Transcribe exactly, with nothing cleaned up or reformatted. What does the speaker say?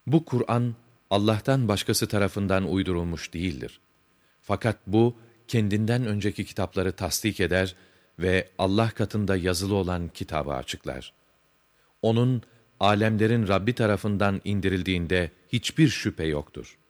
Bu Kur'an, Allah'tan başkası tarafından uydurulmuş değildir. Fakat bu, kendinden önceki kitapları tasdik eder ve Allah katında yazılı olan kitabı açıklar. Onun, alemlerin Rabbi tarafından indirildiğinde hiçbir şüphe yoktur.